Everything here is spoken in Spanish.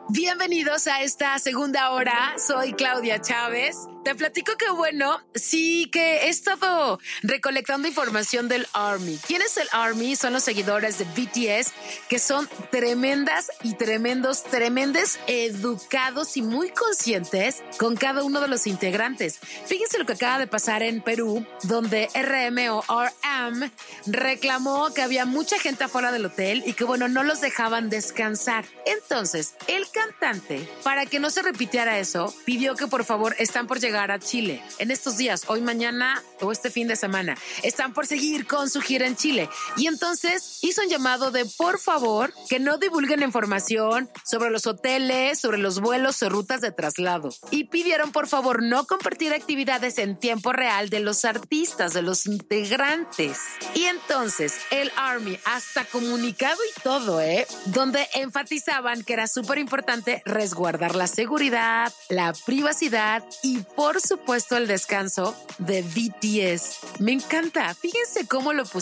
Bienvenidos a esta segunda hora. Soy Claudia Chávez. Te platico que sí que he estado recolectando información del ARMY. ¿Quién es el ARMY? Son los seguidores de BTS, que son tremendas y tremendos, educados y muy conscientes con cada uno de los integrantes. Fíjense lo que acaba de pasar en Perú, donde RM reclamó que había mucha gente afuera del hotel y que no los dejaban descansar. Entonces, el cantante, para que no se repitiera eso, pidió que por favor, están por llegar a Chile en estos días, hoy, mañana o este fin de semana, están por seguir con su gira en Chile, y entonces hizo un llamado de por favor que no divulguen información sobre los hoteles, sobre los vuelos o rutas de traslado, y pidieron por favor no compartir actividades en tiempo real de los artistas, de los integrantes. Y entonces el ARMY hasta comunicado y todo, donde enfatizaban que era súper importante resguardar la seguridad, la privacidad y por supuesto el descanso de BTS. Me encanta. Fíjense cómo lo pusieron